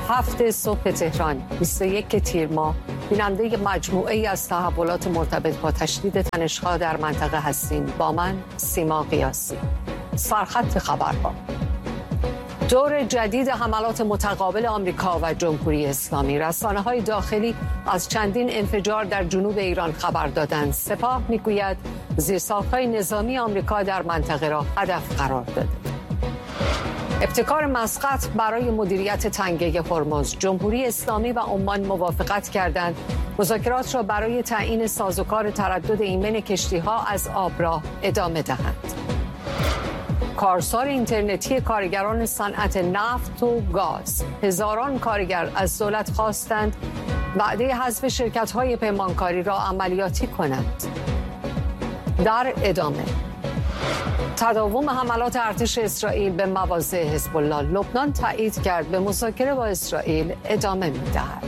7 صبح تهران 21 تیر ماه بیننده مجموعه ای از تحولات مرتبط با تشدید تنش‌ها در منطقه هستیم. با من سیما قیاسی. سرخط خبرها: دور جدید حملات متقابل آمریکا و جمهوری اسلامی. رسانه‌های داخلی از چندین انفجار در جنوب ایران خبر دادند. سپاه میگوید زیرساخت‌های نظامی آمریکا در منطقه را هدف قرار داده. ابتکار مسقط برای مدیریت تنگه هرمز. جمهوری اسلامی و عمان موافقت کردند مذاکرات را برای تعیین سازوکار تردد ایمن کشتی‌ها از آبراه ادامه دهند. کارزار اینترنتی کارگران صنعت نفت و گاز. هزاران کارگر از دولت خواستند وعده حذف شرکت‌های پیمانکاری را عملیاتی کنند. در ادامه تداوم حملات ارتش اسرائیل به مواضع حزب الله. لبنان تایید کرد به مذاکره با اسرائیل ادامه می‌دهد.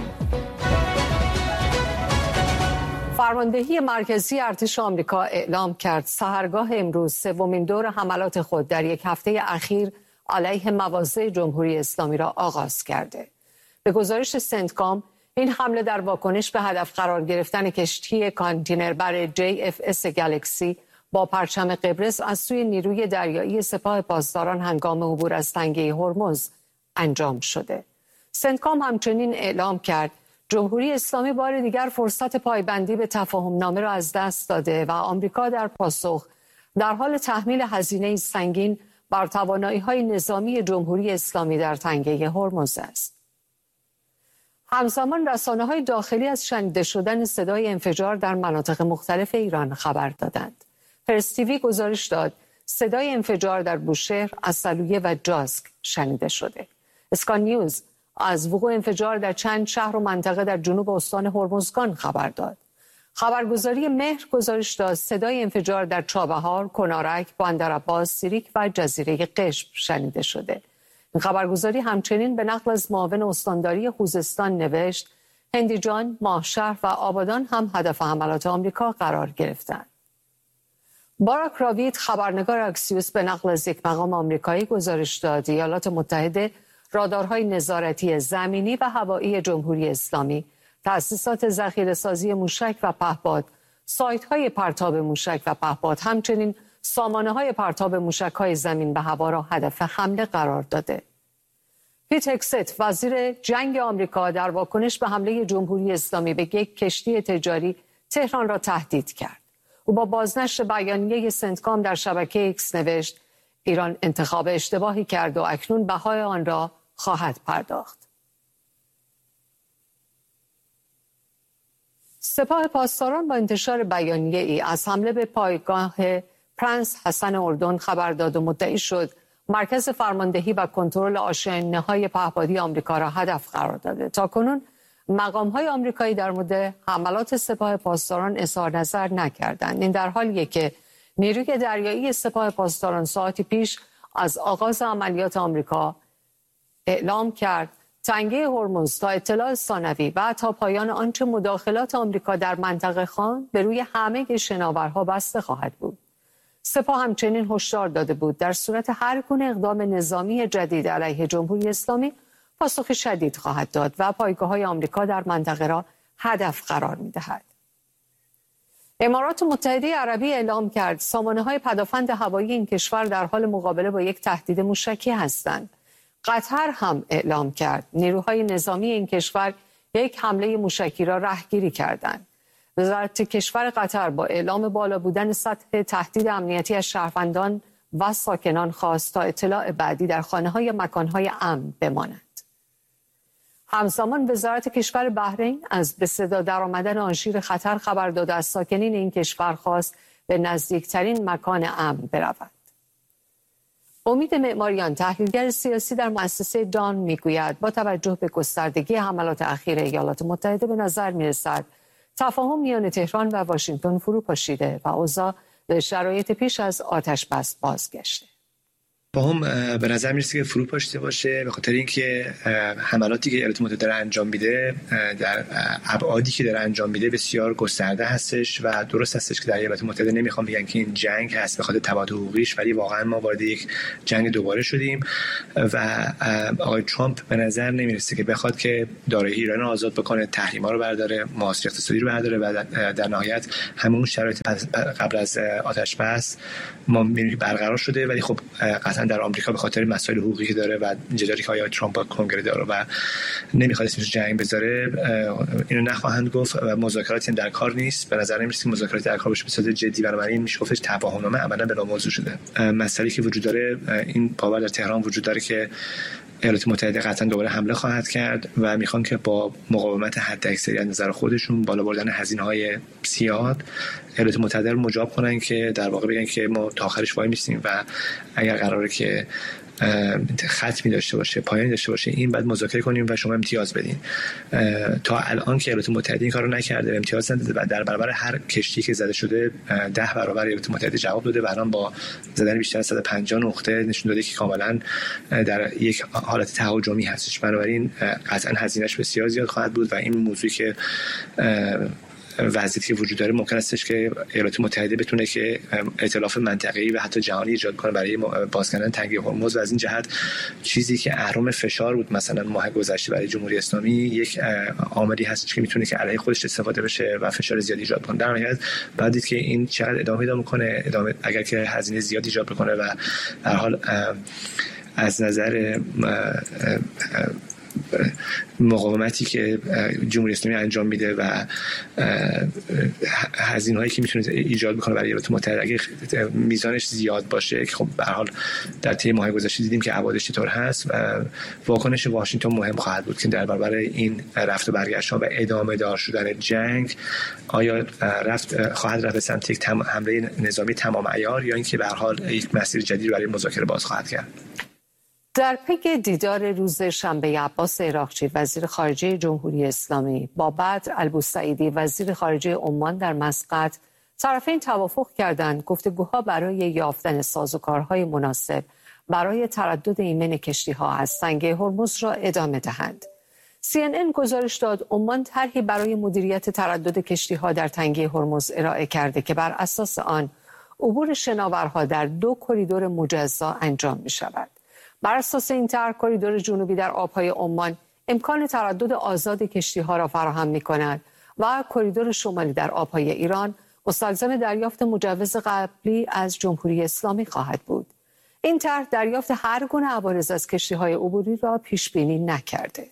فرماندهی مرکزی ارتش آمریکا اعلام کرد سحرگاه امروز سومین دور حملات خود در یک هفته اخیر علیه مواضع جمهوری اسلامی را آغاز کرده. به گزارش سنتکام، این حمله در واکنش به هدف قرار گرفتن کشتی کانتینربر JFS گالاکسی با پرچم قبرس از سوی نیروی دریایی سپاه پاسداران هنگام عبور از تنگه هرمز انجام شده. سنتکام همچنین اعلام کرد جمهوری اسلامی بار دیگر فرصت پایبندی به تفاهمنامه را از دست داده و آمریکا در پاسخ در حال تحمیل هزینه سنگین بر توانایی‌های نظامی جمهوری اسلامی در تنگه هرمز است. همزمان رسانه‌های داخلی از شنیده شدن صدای انفجار در مناطق مختلف ایران خبر دادند. پرس تیوی گزارش داد صدای انفجار در بوشهر، عسلویه و جاسک شنیده شده. اسکان نیوز از وقوع انفجار در چند شهر و منطقه در جنوب استان هرمزگان خبر داد. خبرگزاری مهر گزارش داد صدای انفجار در چابهار، کنارک، بندرعباس، سیریک و جزیره قشم شنیده شده. این خبرگزاری همچنین به نقل از معاون استانداری خوزستان نوشت هندیجان، ماهشهر و آبادان هم هدف حملات آمریکا قرار گرفتند. باراک راوید خبرنگار اکسیوس به نقل از یک مقام آمریکایی گزارش داد ایالات متحده رادارهای نظارتی زمینی و هوایی جمهوری اسلامی، تأسیسات ذخیره‌سازی موشک و پهپاد، سایت‌های پرتاب موشک و پهپاد، همچنین سامانه‌های پرتاب موشک‌های زمین به هوا را هدف حمله قرار داده. پیت هگست وزیر جنگ آمریکا در واکنش به حمله جمهوری اسلامی به یک کشتی تجاری تهران را تهدید کرد. او با بازنشر بیانیه سنتکام در شبکه ایکس نوشت ایران انتخاب اشتباهی کرد و اکنون بهای آن را خواهد پرداخت. سپاه پاسداران با انتشار بیانیه ای از حمله به پایگاه پرنس حسن اردن خبر داد و مدعی شد مرکز فرماندهی و کنترل آشناهای پهپادی آمریکا را هدف قرار داده. تاکنون مقام‌های آمریکایی در مورد حملات سپاه پاسداران اظهار نظر نکردند. این در حالیه که نیروی دریایی سپاه پاسداران ساعتی پیش از آغاز عملیات آمریکا اعلام کرد تنگه هرمز تا اطلاع ثانوی و تا پایان آنچه مداخلات آمریکا در منطقه خواند به روی همه شناورها بسته خواهد بود. سپاه همچنین هشدار داده بود در صورت هر گونه اقدام نظامی جدید علیه جمهوری اسلامی پاسخ شدید خواهد داد و پایگاه‌های آمریکا در منطقه را هدف قرار می‌دهد. امارات متحده عربی اعلام کرد سامانه‌های پدافند هوایی این کشور در حال مقابله با یک تهدید موشکی هستند. قطر هم اعلام کرد نیروهای نظامی این کشور یک حمله موشکی را رهگیری کردند. وزارت کشور قطر با اعلام بالا بودن سطح تهدید امنیتی از شهروندان و ساکنان خواست تا اطلاع بعدی در خانه‌های مکان‌های امن بماند. همزمان وزارت کشور بحرین از به صدا درآمدن آژیر خطر خبر داد از ساکنین این کشور خواست به نزدیکترین مکان امن برود. امید معماریان تحلیلگر سیاسی در مؤسسه دان میگوید با توجه به گستردگی حملات اخیر ایالات متحده به نظر میرسد تفاهم میان تهران و واشنگتن فرو پاشیده و اوضاع به شرایط پیش از آتش بس بازگشته. هم به نظر میرسه که فرو پاشته باشه، به خاطر اینکه حملاتی که ایالات متحده داره انجام میده در ابعادی که داره انجام میده بسیار گسترده هستش و درست هستش که در ایالات متحده نمیخوام بگن که این جنگ هست به خاطر تبادل حقوقیش، ولی واقعا ما وارد یک جنگ دوباره شدیم و آقای ترامپ به نظر نمیرسه که بخواد که دارایی ایران رو آزاد بکنه، تحریم‌ها رو برداره، محاصره اقتصادی رو برداره و در نهایت همون شرایط قبل از آتش بس ما برقرار شده. ولی خب قطعا در آمریکا به خاطر مسائل حقوقی که داره و جدالی که آقای ترامپ با کنگره داره و نمیخواد اسمش جنگ بذاره اینو نخواهند گفت و مذاکراتی در کار نیست. به نظر نمیرسه مذاکرات در کار باشه به صورت جدی، بنابراین میشه گفتش تفاهمنامه عملا بلا موضوع شده. مسئله‌ای که وجود داره، این باور در تهران وجود داره که ایالات متحده قطعا دوباره حمله خواهد کرد و میخوان که با مقاومت حداکثری از نظر خودشون، بالا بردن هزینه‌های زیاد، ایالات متحده رو مجاب کنن که در واقع بگن که ما تا آخرش وای میستیم و اگر قراره که ختمی داشته باشه، پایانی داشته باشه، این بعد مذاکره کنیم و شما امتیاز بدین. تا الان که ایالات متحده این کارو نکرده، امتیاز نداده و در برابر هر کشتی که زده شده 10 برابر ایالات متحده جواب داده و الان با زدن بیشتر از 150 نقطه نشون داده که کاملا در یک حالت تهاجمی هستش. بنابراین قطعا هزینه‌اش بسیار زیاد خواهد بود و این موضوعی که وضعیتی که وجود داره ممکن استش که ایالات متحده بتونه که ائتلاف منطقه‌ای و حتی جهانی ایجاد کنه برای باز کردن تنگه هرمز و از این جهت چیزی که اهرم فشار بود مثلا ماه گذشته برای جمهوری اسلامی یک عاملی هست که میتونه که علیه خودش استفاده بشه و فشار زیادی ایجاد کنه. در نهایت بعد دید که این چقدر ادامه میکنه، اگر که هزینه زیادی ایجاد بکنه و در حال از نظر مقاومتی که جمهوری اسلامی انجام میده و هزینه‌هایی که میتونه ایجاد بکنه برای ایالات متحده اگه میزانش زیاد باشه که خب به هر حال در طی ماه گذشته دیدیم که ابعادش چطور هست و واکنش واشنگتن مهم خواهد بود که در برابر این رفت و برگشت‌ها و ادامه دار شدن جنگ آیا خواهد رفت سمت یک حمله نظامی تمام عیار یا اینکه به هر حال یک مسیر جدید برای مذاکره باز خواهد کرد. در پی دیدار روز شنبه عباس عراقچی وزیر خارجه جمهوری اسلامی با بدر البوسعیدی وزیر خارجه عمان در مسقط، طرفین توافق کردند گفتگوها برای یافتن سازوکارهای مناسب برای تردد ایمن کشتی‌ها از تنگه هرمز را ادامه دهند. CNN گزارش داد عمان طرحی برای مدیریت تردد کشتی‌ها در تنگه هرمز ارائه کرده که بر اساس آن عبور شناورها در 2 کریدور مجزا انجام می‌شود. بر اساس این طرح کریدور جنوبی در آبهای عمان امکان تردد آزاد کشتی‌ها را فراهم می‌کند و کریدور شمالی در آبهای ایران مستلزم دریافت مجوز قبلی از جمهوری اسلامی خواهد بود. این طرح دریافت هر گونه عوارض از کشتی‌های عبوری را پیش‌بینی نکرده.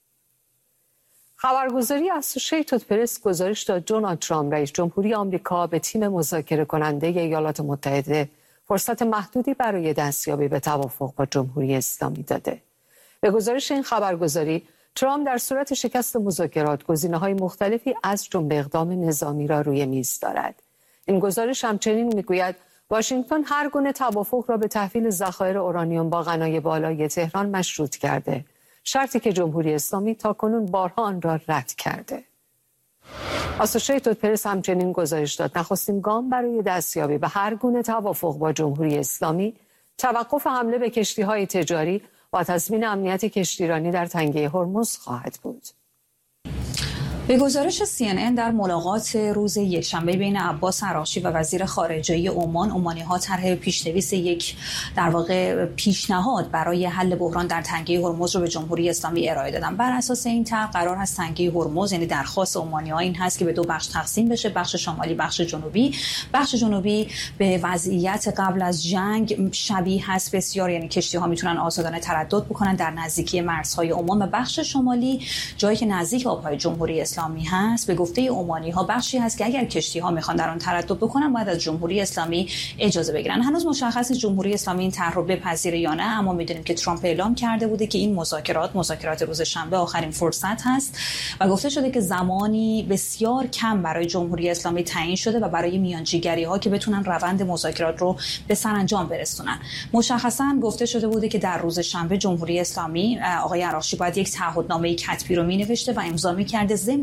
خبرگزاری اسوشییتد پرس گزارش داد دونالد ترامپ رئیس جمهوری آمریکا به تیم مذاکره کننده ایالات متحده فرصت محدودی برای دستیابی به توافق با جمهوری اسلامی داده. به گزارش این خبرگزاری، ترامپ در صورت شکست مذاکرات گزینه‌های مختلفی از جمله اقدام نظامی را روی میز دارد. این گزارش همچنین میگوید واشنگتن هر گونه توافق را به تحویل ذخایر اورانیوم با غنای بالای تهران مشروط کرده، شرطی که جمهوری اسلامی تاکنون بارها آن را رد کرده. اسوشییتد پرس همچنین گزارش داد نخستین گام برای دستیابی به هر گونه توافق با جمهوری اسلامی توقف حمله به کشتی‌های تجاری و تضمین امنیت کشتیرانی در تنگه هرمز خواهد بود. به گزارش CNN در ملاقات روز یکشنبه بین عباس عراقچی و وزیر خارجه عمان، عمانی‌ها طرح پیش‌نویس یک در واقع پیشنهاد برای حل بحران در تنگه هرمز رو به جمهوری اسلامی ارائه دادن. بر اساس این طرح قرار هست تنگه هرمز، یعنی درخواست عمانی‌ها این هست که به 2 بخش تقسیم بشه، بخش شمالی، بخش جنوبی. بخش جنوبی به وضعیت قبل از جنگ شبیه هست بسیار، یعنی کشتی‌ها میتونن آزادانه تردد بکنن در نزدیکی مرزهای عمان، و بخش شمالی جایی که نزدیک آب‌های جمهوری اسلامی هست به گفته عمانی‌ها بخشی هست که اگر کشتی‌ها میخوان در آن تردد بکنن باید از جمهوری اسلامی اجازه بگیرن. هنوز مشخص نیست جمهوری اسلامی این طرح رو بپذیره یا نه، اما میدونیم که ترامپ اعلام کرده بوده که این مذاکرات روز شنبه آخرین فرصت هست و گفته شده که زمانی بسیار کم برای جمهوری اسلامی تعیین شده و برای میانجیگری‌ها که بتونن روند مذاکرات رو به سرانجام برسونن. مشخصاً گفته شده بوده که در روز شنبه جمهوری اسلامی آقای عراقچی باید یک تعهدنامه کتبی رو مینوشته و امضا می‌کرده، ضمن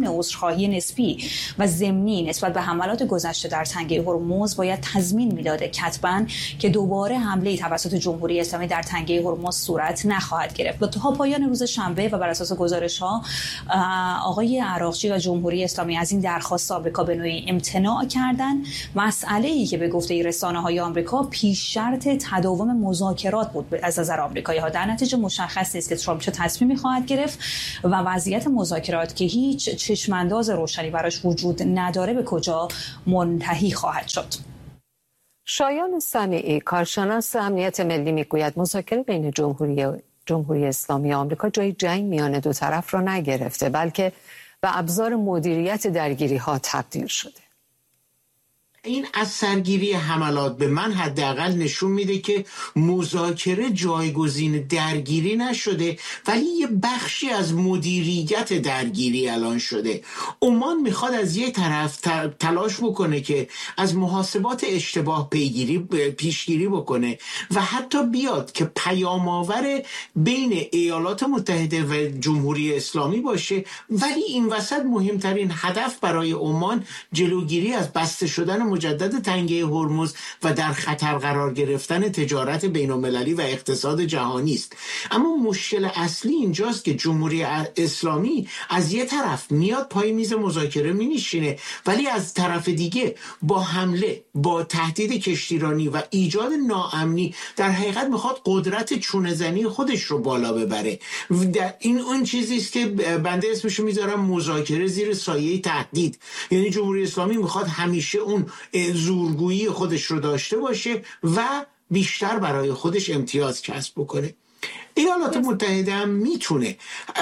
بدون عذرخواهی نسبی و ضمنی نسبت به حملات گذشته در تنگه هرمز باید تضمین میداده کتباً که دوباره حمله توسط جمهوری اسلامی در تنگه هرمز صورت نخواهد گرفت. تا پایان روز شنبه و بر اساس گزارش‌ها آقای عراقچی و جمهوری اسلامی از این درخواست آمریکا به نوعی امتناع کردند. مسئله‌ای که به گفته رسانه‌های آمریکا پیش شرط تداوم مذاکرات بود از نظر آمریکایی‌ها. در نتیجه مشخص نیست که ترامپ چه تصمیمی خواهد گرفت و وضعیت مذاکرات که هیچ چشمانداز روشنی براش وجود نداره به کجا منتهی خواهد شد. شایان سمیعی کارشناس امنیت ملی میگوید مذاکره بین جمهوری اسلامی آمریکا جای جنگ میان دو طرف را نگرفته، بلکه به ابزار مدیریت درگیری‌ها تبدیل شده. این از سرگیری حملات به من حداقل نشون میده که مذاکره جایگزین درگیری نشده، ولی یه بخشی از مدیریت درگیری الان شده. عمان میخواد از یه طرف تلاش بکنه که از محاسبات اشتباه پیشگیری بکنه و حتی بیاد که پیام آور بین ایالات متحده و جمهوری اسلامی باشه، ولی این وسط مهمترین هدف برای عمان جلوگیری از بسته شدن مجدد تنگه هرمز و در خطر قرار گرفتن تجارت بین‌المللی و اقتصاد جهانی است. اما مشکل اصلی اینجاست که جمهوری اسلامی از یه طرف میاد پای میز مذاکره مینشینه، ولی از طرف دیگه با حمله، با تهدید کشتیرانی و ایجاد ناامنی در حقیقت میخواد قدرت چونه‌زنی خودش رو بالا ببره. این اون چیزی است که بنده اسمشو میذارم مذاکره زیر سایه تهدید. یعنی جمهوری اسلامی میخواد همیشه اون زورگویی خودش رو داشته باشه و بیشتر برای خودش امتیاز کسب بکنه. ایالات متحده هم میتونه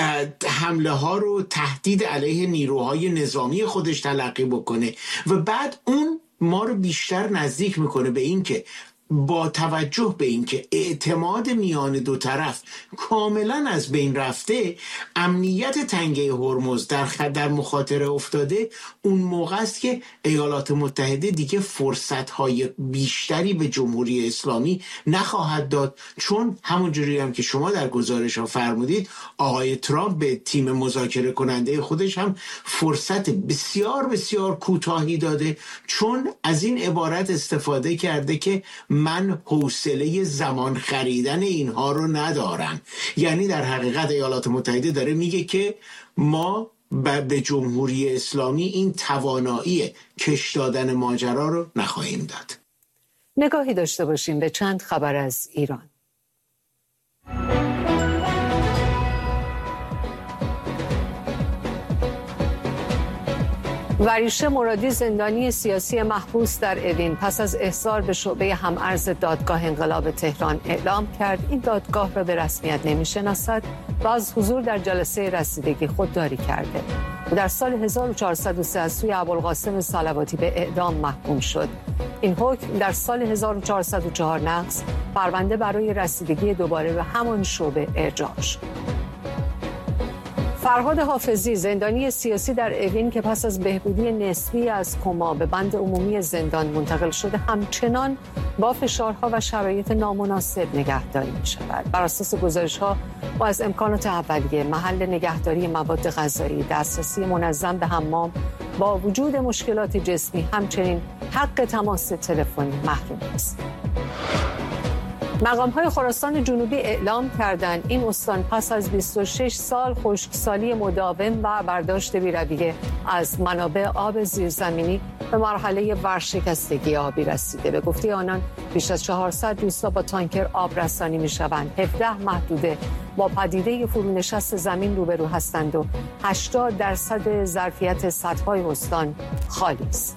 حمله ها رو تهدید علیه نیروهای نظامی خودش تلقی بکنه و بعد اون ما رو بیشتر نزدیک میکنه به این که با توجه به اینکه اعتماد میان دو طرف کاملا از بین رفته، امنیت تنگه هرمز در مخاطره افتاده، اون موقع است که ایالات متحده دیگه فرصت‌های بیشتری به جمهوری اسلامی نخواهد داد، چون همونجوری هم که شما در گزارش ها فرمودید آقای ترامپ به تیم مذاکره کننده خودش هم فرصت بسیار بسیار کوتاهی داده، چون از این عبارت استفاده کرده که من حوصله زمان خریدن اینها رو ندارم. یعنی در حقیقت ایالات متحده داره میگه که ما به جمهوری اسلامی این توانایی کش دادن ماجرا رو نخواهیم داد. نگاهی داشته باشیم به چند خبر از ایران. وریشه مرادی زندانی سیاسی محبوس در اوین پس از احضار به شعبه هم‌ارز دادگاه انقلاب تهران اعلام کرد این دادگاه را به رسمیت نمی‌شناسد و از حضور در جلسه رسیدگی خودداری کرده. و در سال 1403 از سوی ابوالقاسم صلواتی به اعدام محکوم شد. این حکم در سال 1404 نقض، پرونده برای رسیدگی دوباره به همان شعبه ارجاع شد. فرهاد حافظی زندانی سیاسی در اوین که پس از بهبودی نسبی از کما به بند عمومی زندان منتقل شده همچنان با فشارها و شرایط نامناسب نگهداری می شود. بر اساس گزارش‌ها با از امکانات اولیه، محل نگهداری مواد غذایی، دسترسی منظم به حمام، با وجود مشکلات جسمی همچنین حق تماس تلفنی محروم است. مقام‌های خراسان جنوبی اعلام کردند این استان پس از 26 سال خشکسالی مداوم و برداشت بی‌رویه از منابع آب زیرزمینی به مرحله ورشکستگی آبی رسیده. به گفته آنان بیش از 400 روستا با تانکر آب رسانی می‌شوند. 17 محدوده با پدیده فرونشست زمین روبرو هستند و 80% ظرفیت سدهای استان خالی است.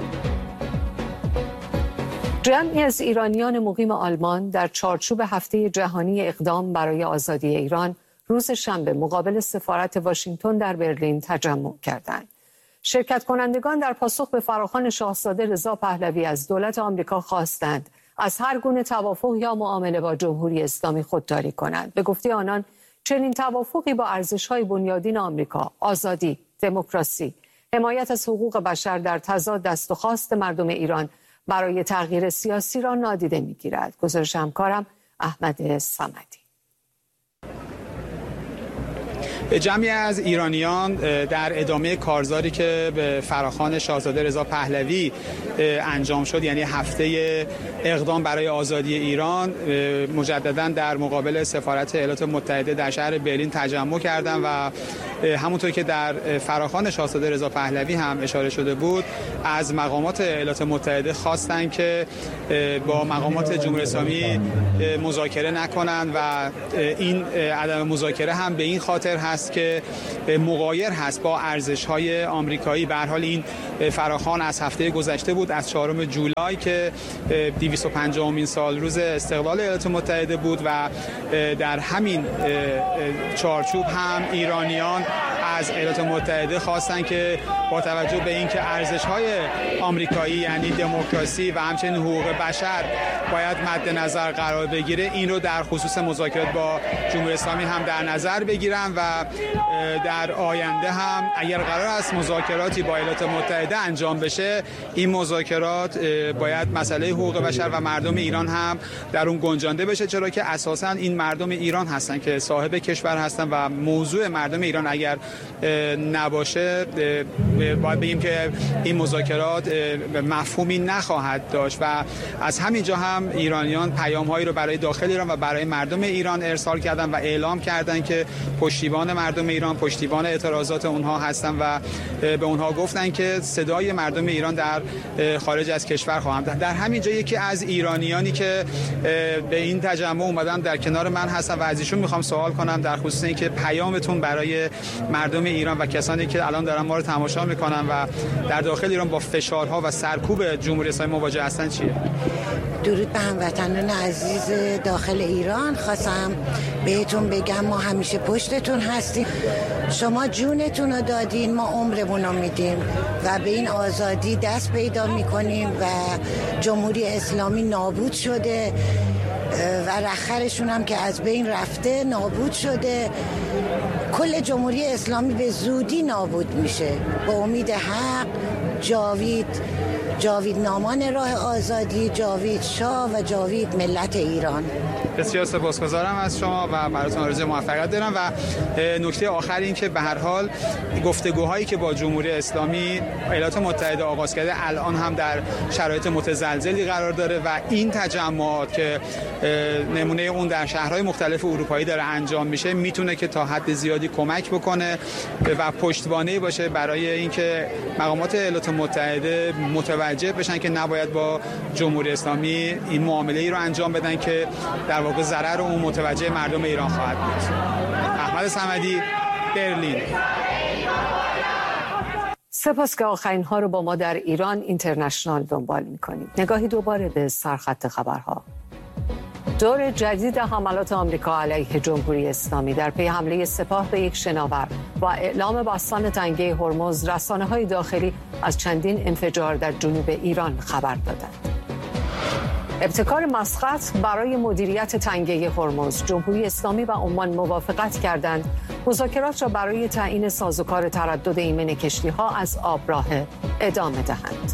جمعی از ایرانیان مقیم آلمان در چارچوب هفته جهانی اقدام برای آزادی ایران روز شنبه مقابل سفارت واشنگتن در برلین تجمع کردند. شرکت کنندگان در پاسخ به فراخوان شاهزاده رضا پهلوی از دولت آمریکا خواستند از هر گونه توافق یا معامله با جمهوری اسلامی خودداری کنند. به گفته آنان چنین توافقی با ارزش‌های بنیادین آمریکا، آزادی، دموکراسی، حمایت از حقوق بشر در تضاد است و خواست مردم ایران برای تغییر سیاسی را نادیده می‌گیرد. گزارش همکارم احمد صمدی. جمعی از ایرانیان در ادامه کارزاری که به فراخوان شاهزاده رضا پهلوی انجام شد، یعنی هفته اقدام برای آزادی ایران، مجددا در مقابل سفارت ایالات متحده در شهر برلین تجمع کردند و همونطور که در فراخوان شاهزاده رضا پهلوی هم اشاره شده بود، از مقامات ایالات متحده خواستند که با مقامات جمهوری اسلامی مذاکره نکنند و این عدم مذاکره هم به این خاطر هست که مغایر هست با ارزش‌های آمریکایی. به هر حال این فراخوان از هفته گذشته بود، از 4 جولای که 250مین سال روز استقلال ایالات متحده بود و در همین چارچوب هم ایرانیان از ایالات متحده خواستن که با توجه به اینکه ارزش‌های آمریکایی یعنی دموکراسی و همچنین حقوق بشر باید مد نظر قرار بگیره، این رو در خصوص مذاکرات با جمهوری اسلامی هم در نظر بگیرن و در آینده هم اگر قرار است مذاکراتی با ایالات متحده انجام بشه، این مذاکرات باید مسئله حقوق بشر و مردم ایران هم در اون گنجانده بشه، چرا که اساساً این مردم ایران هستن که صاحب کشور هستن و موضوع مردم ایران اگر نباشه باید بگیم که این مذاکرات مفهومی نخواهد داشت. و از همینجا هم ایرانیان پیام‌هایی رو برای داخل ایران و برای مردم ایران ارسال کردن و اعلام کردن که پشتیبان مردم ایران، پشتیبان اعتراضات اونها هستن و به اونها گفتن که صدای مردم ایران در خارج از کشور خواهند. در همینجا یکی از ایرانیانی که به این تجمع اومدن در کنار من هستن و از ایشون میخوام سوال کنم در خصوص اینکه پیامتون برای مردم ایران و کسانی که الان دارن ما رو تماشا میکنن و در داخل ایران با فشارها و سرکوب جمهوری اسلامی مواجه هستن چیه؟ درود به هموطنان عزیز داخل ایران. خواستم بهتون بگم ما همیشه پشتتون هستیم. شما جونتون رو دادین، ما عمرمون رو میدیم و به این آزادی دست پیدا میکنیم و جمهوری اسلامی نابود شده و رخرشون هم که از بین رفته نابود شده. کل جمهوری اسلامی به زودی نابود میشه. با امید حق، جاوید نامان راه آزادی، جاوید شاه و جاوید ملت ایران. بسیار سپاسگزارم از شما و براتون آرزوی موفقیت دارم. و نکته آخر این که به هر حال گفتگوهایی که با جمهوری اسلامی ایالات متحده آغاز کرده الان هم در شرایط متزلزلی قرار داره و این تجمعات که نمونه اون در شهرهای مختلف اروپایی داره انجام میشه میتونه که تا حد زیادی کمک بکنه و پشتوانه باشه برای اینکه مقامات ایالات متحده متوجه بشن که نباید با جمهوری اسلامی این معامله‌ای رو انجام بدن که در واقع ضرر اون متوجه مردم ایران خواهد بود. احمد صمدی، برلین. سپاس که آخرین ها رو با ما در ایران اینترنشنال دنبال می‌کنید. نگاهی دوباره به سرخط خبرها. دور جدید حملات آمریکا علیه جمهوری اسلامی در پی حمله سپاه به یک شناور و اعلام بستن تنگه هرمز، رسانه‌های داخلی از چندین انفجار در جنوب ایران خبر دادند. ابتکار مسقط برای مدیریت تنگه هرمز، جمهوری اسلامی و عمان موافقت کردند مذاکرات را برای تعیین سازوکار تردد ایمن کشتی‌ها از آبراه ادامه دهند.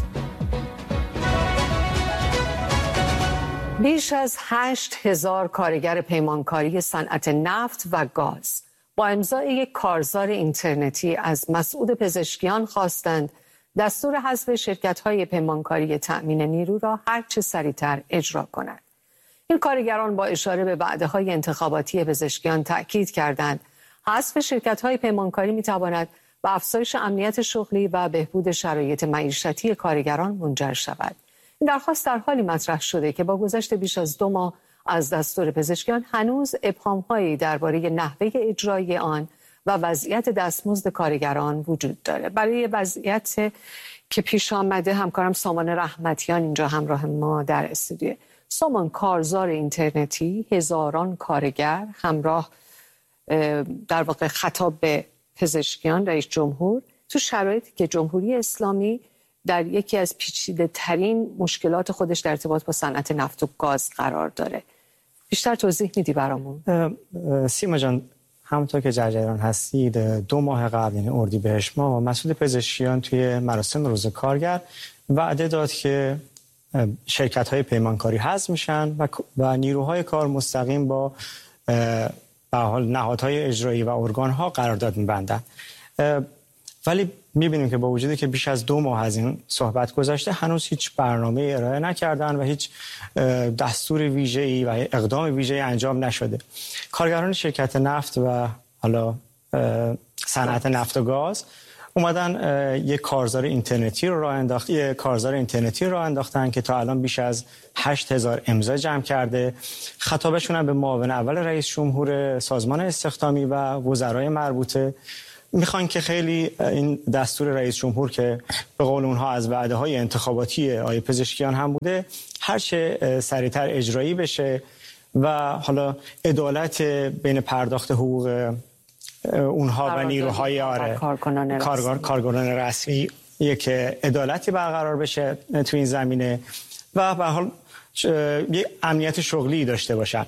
بیش از 8,000 کارگر پیمانکاری صنعت نفت و گاز با امضای یک کارزار اینترنتی از مسعود پزشکیان خواستند دستور حذف شرکت‌های پیمانکاری تأمین نیرو را هرچه سریعتر اجرا کند. این کارگران با اشاره به وعده‌های انتخاباتی پزشکیان تأکید کردند حذف شرکت‌های پیمانکاری می‌تواند به افزایش امنیت شغلی و بهبود شرایط معیشتی کارگران منجر شود. این درخواست در حالی مطرح شده که با گذشت بیش از 2 ماه از دستور پزشکیان هنوز ابهام‌هایی درباره نحوه اجرای آن و وضعیت دستمزد کارگران وجود داره. برای وضعیت که پیش آمده همکارم سامان رحمتیان اینجا همراه ما در استودیو. سامان، کارزار اینترنتی، هزاران کارگر همراه در واقع خطاب به پزشکیان، رئیس جمهور، تو شرایطی که جمهوری اسلامی در یکی از پیچیده ترین مشکلات خودش در ارتباط با صنعت نفت و گاز قرار داره. بیشتر توضیح میدی برامون؟ سیما جان، همونطور که جریان هستید 2 ماه قبل یعنی اردیبهشت ماه مسعود پزشکیان توی مراسم روز کارگر وعده داد که شرکت‌های پیمانکاری حذف میشن و نیروهای کار مستقیم با به حال نهادهای اجرایی و ارگان‌ها قرارداد می‌بندند. ولی می‌بینیم که با وجودی که بیش از 2 ماه از این صحبت گذشته هنوز هیچ برنامه ارائه نکردن و هیچ دستور ویژه‌ای و اقدام ویژه‌ای انجام نشده. کارگران شرکت نفت و حالا صنعت نفت و گاز اومدن یک کارزار اینترنتی رو راه انداختن که تا الان بیش از 8000 امضا جمع کرده. خطابشون هم به معاون اول رئیس جمهور، سازمان استخدامی و وزرای مربوطه. میخوان که خیلی این دستور رئیس جمهور که به قول اونها از وعده‌های انتخاباتی آقای پزشکیان هم بوده هر چه سریعتر اجرایی بشه و حالا عدالت بین پرداخت حقوق اونها و نیروهای کارگران رسمی یک عدالتی برقرار بشه تو این زمینه و به حال یک امنیت شغلی داشته باشن.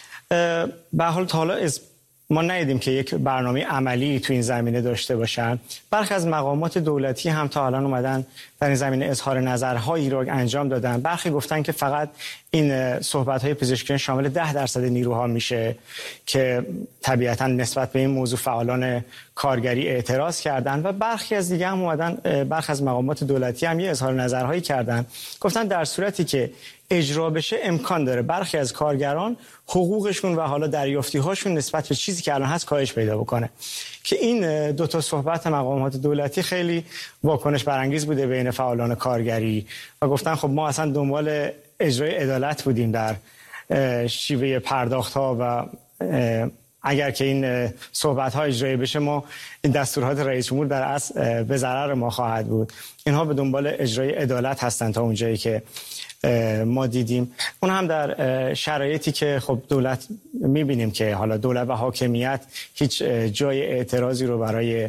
به حال تا حالا ما ندیدیم که یک برنامه عملی تو این زمینه داشته باشن. برخی از مقامات دولتی هم تا الان اومدن در این زمینه اظهار نظرهایی رو انجام دادن. برخی گفتن که فقط این صحبت‌های پزشکیان شامل 10% نیروها میشه که طبیعتاً نسبت به این موضوع فعالان کارگری اعتراض کردن و برخی از دیگه هم اومدن، برخی از مقامات دولتی هم یه اظهار نظرهایی کردن، گفتن در صورتی که اجرا بشه امکان داره برخی از کارگران حقوقشون و حالا دریافتی‌هاشون نسبت به چیزی که الان هست کاهش پیدا بکنه. که این دو تا صحبت مقامات دولتی خیلی واکنش برانگیز بوده بین فعالان کارگری و گفتن خب ما اصلا دنبال اجرای عدالت بودیم در شیوه پرداخت‌ها و اگر که این صحبت‌ها اجرایی بشه ما این دستورات رئیس جمهور در اصل به ضرر ما خواهد بود. اینها به دنبال اجرای عدالت هستن تا اونجایی که ما دیدیم. اون هم در شرایطی که خب دولت می‌بینیم که حالا دولت و حاکمیت هیچ جای اعتراضی رو برای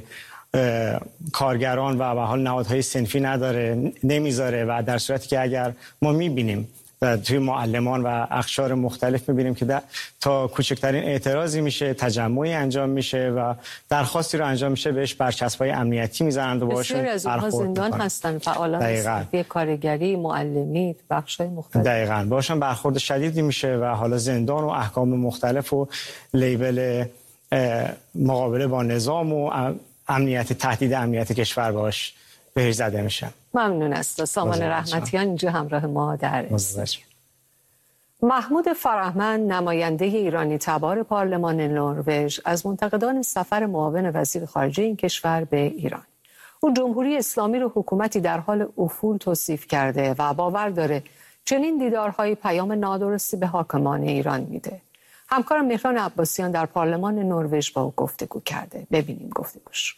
کارگران و به حال نهادهای صنفی نداره، نمیذاره و در صورتی که اگر ما می‌بینیم توی معلمان و اقشار مختلف می‌بینیم که تا کوچکترین اعتراضی میشه، تجمعی انجام میشه و درخواستی رو انجام میشه بهش برچسب‌های امنیتی میزنند و باشون برخورد زندان هستن، فعالان صنفی کارگری، معلمی، بخش‌های مختلف. دقیقاً باشون برخورد شدیدی میشه و حالا زندان و احکام مختلف و لیبل مقابله با نظام و امنیت تهدید امنیت کشور باش بهش زده میشه. ممنون است. سامان رحمتیان اینجا همراه ما در استودیو. محمود فرهمند نماینده ایرانی تبار پارلمان نروژ از منتقدان سفر معاون وزیر خارجه این کشور به ایران. او جمهوری اسلامی رو حکومتی در حال افول توصیف کرده و باور داره چنین دیدارهای پیام نادرستی به حاکمان ایران میده. همکار مهران عباسیان در پارلمان نروژ با او گفتگو کرده. ببینیم گفتگوش.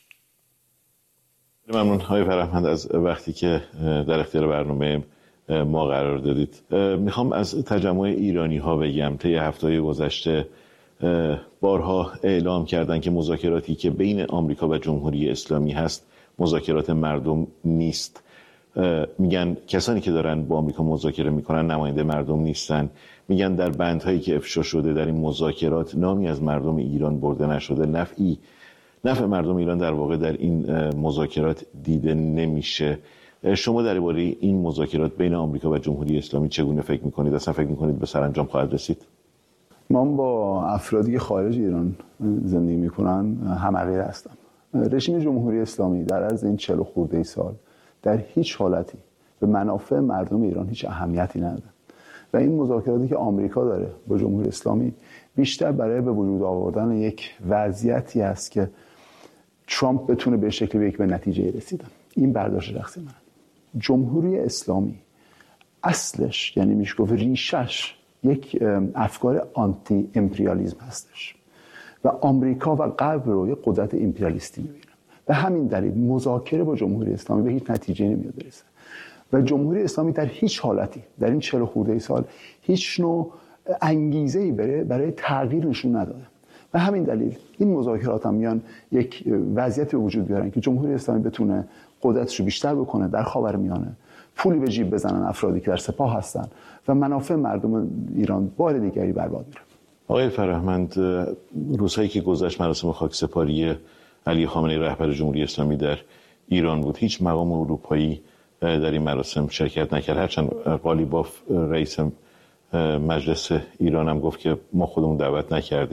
ممنون های فرهمند از وقتی که در اختیار برنامه ما قرار دادید. میخوام از تجمع ایرانی ها بگم. طی هفته‌های گذشته بارها اعلام کردن که مذاکراتی که بین آمریکا و جمهوری اسلامی هست مذاکرات مردم نیست. میگن کسانی که دارن با آمریکا مذاکره میکنن نماینده مردم نیستن. میگن در بندهایی که افشا شده در این مذاکرات نامی از مردم ایران برده نشده. نفع مردم ایران در واقع در این مذاکرات دیده نمیشه. شما درباره این مذاکرات بین آمریکا و جمهوری اسلامی چگونه فکر میکنید؟ اصلا فکر میکنید به سرانجام خواهد رسید؟ من با افرادی که خارج ایران زندگی میکنن هم عقیده هستم. رژیم جمهوری اسلامی در عرض این 40 خورده سال در هیچ حالتی به منافع مردم ایران هیچ اهمیتی نداره و این مذاکراتی که آمریکا داره با جمهوری اسلامی بیشتر برای به وجود آوردن یک وضعیتی است که ترامپ بتونه به شکلی به نتیجه رسیدن. این برداشت شخصی من. جمهوری اسلامی اصلش یعنی میشه گفت ریشش یک افکار آنتی امپریالیسم هستش و آمریکا و غرب رو یک قدرت امپریالیستی میبینن. به همین دلیل مذاکره با جمهوری اسلامی به هیچ نتیجه نمیاد برسه و جمهوری اسلامی در هیچ حالتی در این 40 خورده سال هیچ نوع انگیزه‌ای برای تغییر نشون نداده. به همین دلیل این مذاکرات هم میان یک وضعیتی به وجود بیارن که جمهوری اسلامی بتونه قدرتش رو بیشتر بکنه در خاورمیانه، پولی به جیب بزنن افرادی که در سپاه هستن و منافع مردم ایران بار دیگری برباد میره. آقای فرهمند، روزهایی که گذشت مراسم خاکسپاری علی خامنه‌ای رهبر جمهوری اسلامی در ایران بود. هیچ مقام اروپایی در این مراسم شرکت نکرد. هرچند قالیباف رئیس مجلس ایران هم گفت که ما خودمون دعوت نکردیم.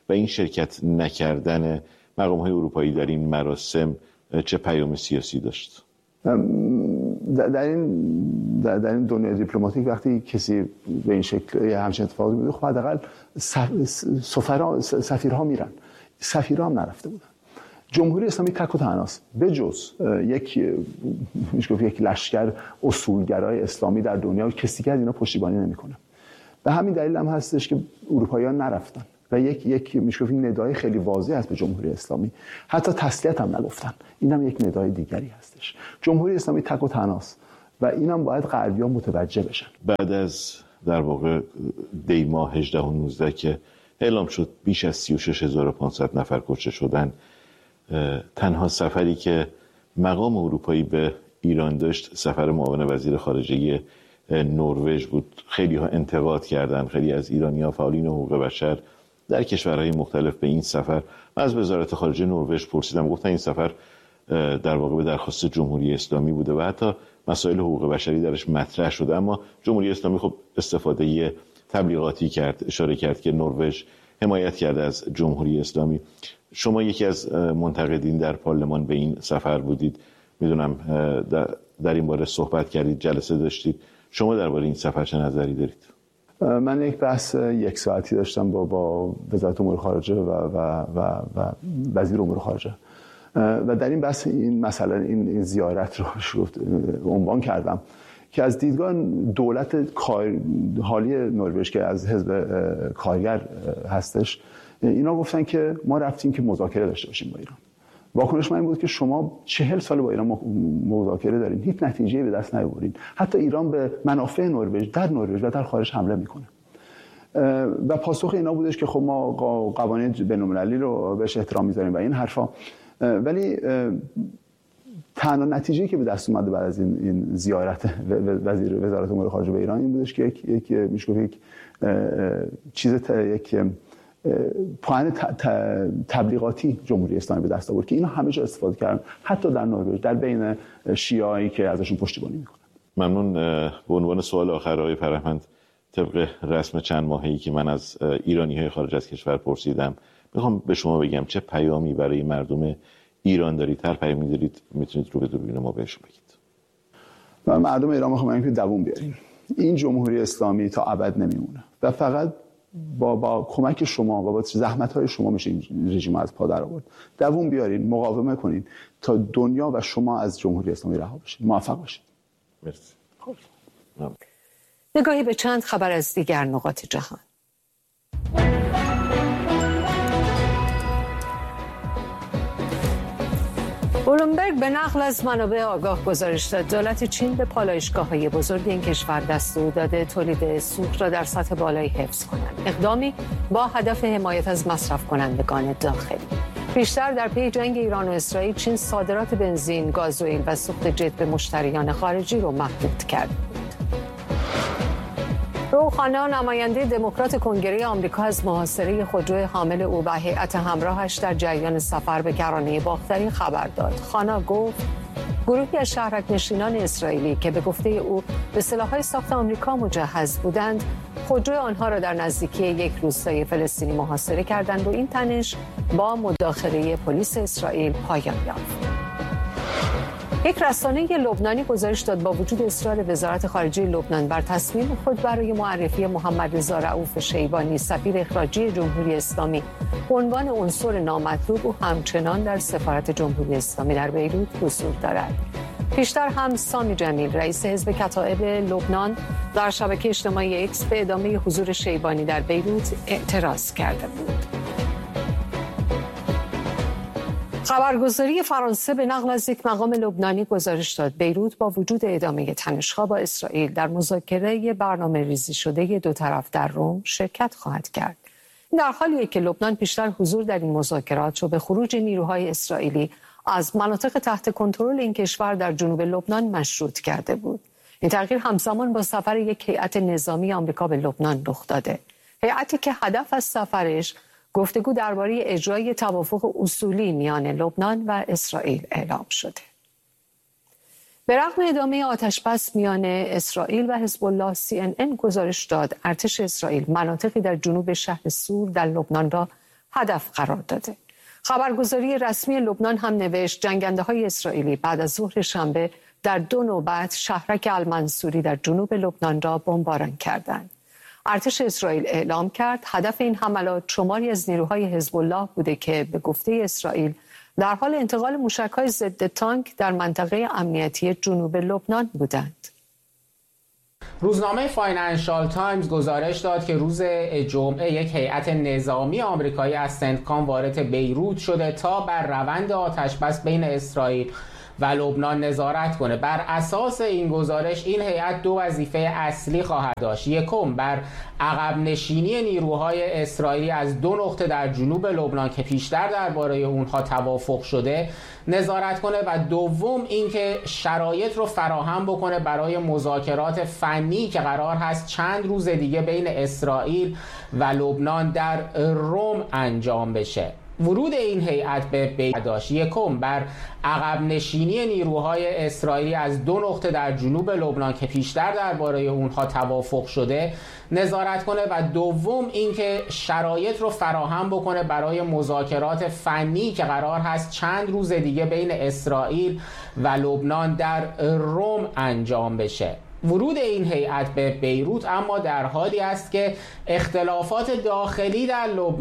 و این شرکت نکردن مقام‌های اروپایی در این مراسم چه پیام سیاسی داشت؟ در این دنیای دیپلماتیک وقتی کسی به این شکل همچین اتفاقی میفته خب حداقل سفیرها میرن. سفیرها هم نرفته بودن. جمهوری اسلامی تک و تنهاست به جز یک لشکر اصولگرای اسلامی در دنیا کسی که از اینا پشتیبانی نمیکنه. به همین دلیل هم هستش که اروپاییان نرفتن و یک ندای خیلی واضح است به جمهوری اسلامی. حتی تسلیت هم نگفتن. این هم یک ندای دیگری هستش. جمهوری اسلامی تک و تنهاست و اینم باید غربی‌ها متوجه بشن. بعد از در واقع دی ماه 18 و 19 که اعلام شد بیش از 36500 نفر کشته شدن، تنها سفری که مقام اروپایی به ایران داشت سفر معاون وزیر خارجه نروژ بود. خیلی ها انتقاد کردن، خیلی از ایرانی‌ها فعالین حقوق بشر در کشورهای مختلف به این سفر. من از وزارت خارجه نروژ پرسیدم، گفتن این سفر در واقع به درخواست جمهوری اسلامی بوده و حتی مسائل حقوق بشری درش مطرح شده، اما جمهوری اسلامی خب استفاده تبلیغاتی کرد، اشاره کرد که نروژ حمایت کرده از جمهوری اسلامی. شما یکی از منتقدین در پارلمان به این سفر بودید، میدونم در این باره صحبت کردید، جلسه داشتید. شما درباره این سفر چه نظری دارید؟ من یک بحث 1 ساعتی داشتم با وزارت امور خارجه و وزیر امور خارجه و در این بحث این مسئله این زیارت رو عنوان کردم که از دیدگاه دولت حالی نروژ که از حزب کارگر هستش، اینا گفتن که ما رفتیم که مذاکره داشته باشیم با ایران. واکنش من این بود که شما 40 سال با ایران مذاکره دارین، هیچ نتیجه‌ای به دست نیاورید. حتی ایران به منافع نروژ در نروژ و در خارج حمله میکنه. و پاسخ اینا بودش که خب ما قوانین بین‌المللی رو بهش احترام میذاریم و این حرفا. ولی تنها نتیجه‌ای که به دست اومده بعد از این زیارت وزارت امور خارجه به ایران این بودش که یک پوان تبلیغاتی جمهوری اسلامی به دست آورد که اینا همه جا استفاده کردن، حتی در نروژ در بین شیعه‌ای که ازشون پشتیبانی میکنن. ممنون. به عنوان سوال آخر آقای فرهمند، طبق رسم چند ماهه‌ای که من از ایرانی‌های خارج از کشور پرسیدم، میخوام به شما بگم چه پیامی برای مردم ایران دارید؟ هر پیامی دارید میتونید رو به دوربین ما بهشون بگید. مردم ایران میخوام بگم که دووم بیارین. این جمهوری اسلامی تا ابد نمیمونه و فقط با کمک شما و با زحمت‌های شما میشه این رژیم از پا در آورد. دووم بیارین، مقاومه کنین تا دنیا و شما از جمهوری اسلامی رها بشید. موفق باشید. مرسی. نگاهی به چند خبر از دیگر نقاط جهان. بلومبرگ به نقل از منابع آگاه گزارش داد دولت چین به پالایشگاه‌های بزرگ این کشور دستور داده تولید سوخت را در سطح بالایی حفظ کنند. اقدامی با هدف حمایت از مصرف کنندگان داخلی. بیشتر در پی جنگ ایران و اسرائیل، چین صادرات بنزین، گازوئیل و سوخت جت به مشتریان خارجی را محدود کرد. روحانا، نماینده دموکرات کنگره آمریکا، از محاصره خودرو حامل او و هیئت همراهش در جریان سفر به کرانه باختری خبر داد. خانا گفت گروهی از شهرک‌نشینان اسرائیلی که به گفته او به سلاح‌های ساخت آمریکا مجهز بودند، خودرو آنها را در نزدیکی یک روستای فلسطینی محاصره کردند و این تنش با مداخله پلیس اسرائیل پایان یافت. یک رسانه لبنانی گزارش داد با وجود اصرار وزارت خارجه لبنان بر تصمیم خود برای معرفی محمد رضا رؤوف شیبانی سفیر اخراجی جمهوری اسلامی به عنوان عنصر نامطلوب، او همچنان در سفارت جمهوری اسلامی در بیروت حضور دارد. پیشتر هم سامی جمیل، رئیس حزب کتائب لبنان، در شبکه اجتماعی ایکس به ادامه حضور شیبانی در بیروت اعتراض کرده بود. خبرگزاری فرانسه به نقل از یک مقام لبنانی گزارش داد بیروت با وجود ادامه تنش‌ها با اسرائیل در مذاکره برنامه‌ریزی شده دو طرف در روم شرکت خواهد کرد. این در حالیه که لبنان پیشتر حضور در این مذاکرات رو به خروج نیروهای اسرائیلی از مناطق تحت کنترل این کشور در جنوب لبنان مشروط کرده بود. این تغییر همزمان با سفر یک هیئت نظامی آمریکا به لبنان رخ داده. هیئتی که هدف از سفرش گفتگو درباره اجرای توافق اصولی میان لبنان و اسرائیل اعلام شده. به رغم ادامه آتشبس میان اسرائیل و حزب الله، CNN گزارش داد ارتش اسرائیل مناطقی در جنوب شهر سور در لبنان را هدف قرار داده. خبرگزاری رسمی لبنان هم نوشت جنگنده‌های اسرائیلی بعد از ظهر شنبه در 2 نوبت شهرک المنصوری در جنوب لبنان را بمباران کردند. ارتش اسرائیل اعلام کرد هدف این حملات شماری از نیروهای حزب الله بوده که به گفته اسرائیل در حال انتقال موشک‌های ضد تانک در منطقه امنیتی جنوب لبنان بودند. روزنامه فاینانشال تایمز گزارش داد که روز جمعه یک هیئت نظامی آمریکایی از سنتکام وارد بیروت شده تا بر روند آتش‌بس بین اسرائیل و لبنان نظارت کنه. بر اساس این گزارش این هیئت 2 وظیفه اصلی خواهد داشت. یکم بر عقب نشینی نیروهای اسرائیلی از 2 نقطه در جنوب لبنان که پیشتر درباره اونها توافق شده نظارت کنه و دوم اینکه شرایط رو فراهم بکنه برای مذاکرات فنی که قرار هست چند روز دیگه بین اسرائیل و لبنان در روم انجام بشه. ورود این هیئت به بیروت داشت. یکم بر عقب نشینی نیروهای اسرائیلی از 2 نقطه در جنوب لبنان که پیشتر درباره اونها توافق شده نظارت کنه و دوم اینکه شرایط رو فراهم بکنه برای مذاکرات فنی که قرار هست چند روز دیگه بین اسرائیل و لبنان در روم انجام بشه. ورود این هیئت به بیروت اما در حالی است که اختلافات داخلی در لبنان